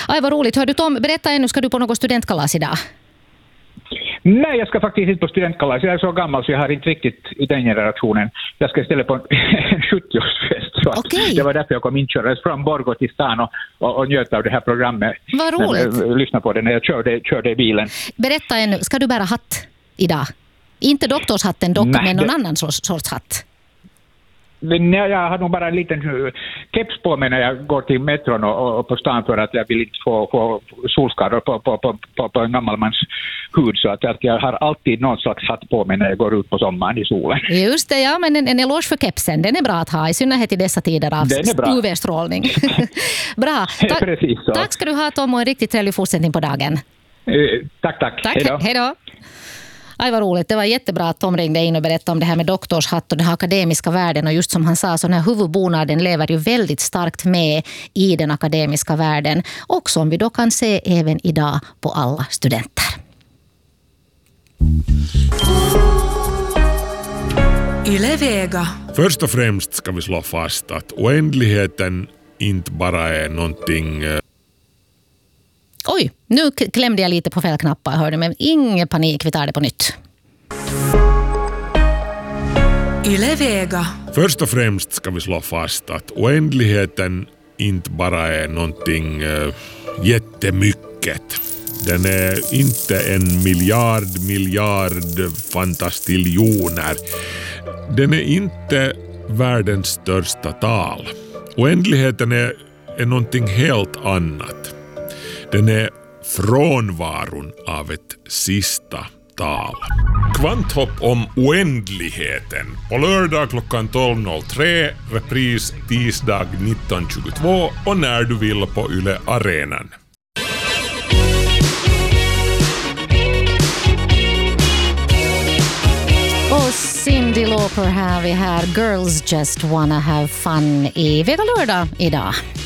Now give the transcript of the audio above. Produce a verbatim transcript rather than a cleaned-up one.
Aj, vad roligt. Hör du Tom, berätta ännu, ska du på något studentkalas idag? Nej, jag ska faktiskt inte på studentkalas. Jag är så gammal så jag har inte riktigt i den generationen. Jag ska istället på en sjuttioårsfest. Så okay. Det var därför jag kom inkördes från Borgå till stan och, och, och njöt av det här programmet. Vad roligt. Lyssna på det när jag körde, körde i bilen. Berätta ännu, ska du bära hatt idag? Inte doktorshatten dock, Nej, men någon det... annan sorts, sorts hatt. Nej, jag har nog bara en liten keps på mig när jag går till metron och, och på stan för att jag vill inte få, få solskador på, på, på, på, på en gammal mans hud. Så att jag har alltid någon slags hatt på mig när jag går ut på sommaren i solen. Just det, ja, men en, en eloge för kepsen. Den är bra att ha, i synnerhet i dessa tider av U V-strålning. Bra. Ta- Precis så. Tack ska du ha, Tom, och en riktigt trevlig fortsättning på dagen. Eh, tack, tack. Tack, hej då. Hej då. Aj, vad roligt. Det var jättebra att Tom ringde in och berättade om det här med doktorshatt och den här akademiska världen. Och just som han sa, så den här huvudbonaden lever ju väldigt starkt med i den akademiska världen. Och som vi då kan se även idag på alla studenter. Yle Vega. Först och främst ska vi slå fast att oändligheten inte bara är någonting... Oj, nu klämde jag lite på fel knappar, hörde, men ingen panik, vi tar det på nytt. Yle Vega. Först och främst ska vi slå fast att oändligheten inte bara är någonting uh, jättemycket. Den är inte en miljard, miljard fantastiljoner. Den är inte världens största tal. Oändligheten är, är någonting helt annat. Den är frånvaron av ett sista tal. Kvanthopp om oändligheten. På lördag klockan tolv noll tre, repris tisdag nitton tjugotvå och när du vill på Yle Arenan. Och Cyndi Lauper har vi här. Girls just wanna have fun i Vega lördag idag.